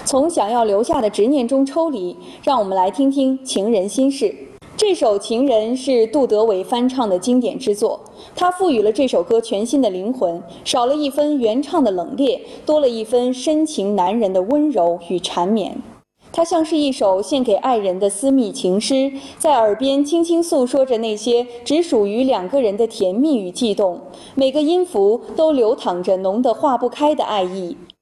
从想要留下的执念中抽离，让我们来听听《情人心事》。这首《情人》是杜德伟翻唱的经典之作，他赋予了这首歌全新的灵魂，少了一分原唱的冷冽，多了一分深情男人的温柔与缠绵。它像是一首献给爱人的私密情诗，在耳边轻轻诉说着那些只属于两个人的甜蜜与悸动，每个音符都流淌着浓得化不开的爱意。